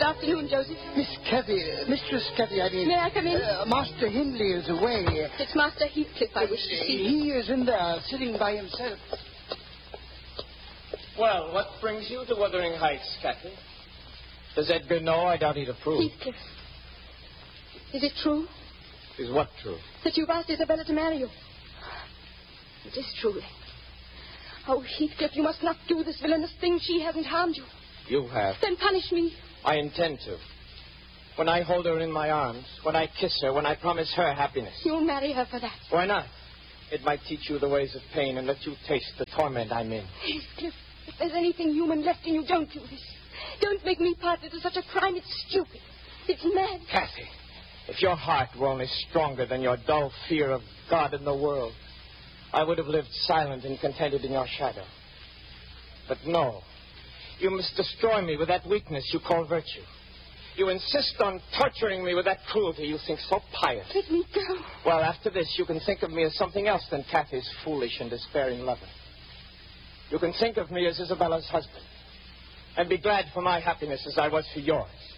afternoon, Joseph. Mistress Cathy, I mean... May I come in? Master Hindley is away. It's Master Heathcliff I wish to see. He is in there, sitting by himself. Well, what brings you to Wuthering Heights, Cathy? Does Edgar know? I doubt he'd approve. Heathcliff, is it true? Is what true? That you've asked Isabella to marry you. It is true, then. Oh, Heathcliff, you must not do this villainous thing. She hasn't harmed you. You have. Then punish me. I intend to. When I hold her in my arms, when I kiss her, when I promise her happiness. You'll marry her for that. Why not? It might teach you the ways of pain and let you taste the torment I'm in. Heathcliff, if there's anything human left in you, don't do this. Don't make me partner to such a crime. It's stupid. It's mad. Cathy, if your heart were only stronger than your dull fear of God and the world, I would have lived silent and contented in your shadow. But no. You must destroy me with that weakness you call virtue. You insist on torturing me with that cruelty you think so pious. Let me go. Well, after this, you can think of me as something else than Cathy's foolish and despairing lover. You can think of me as Isabella's husband. And be glad for my happiness as I was for yours.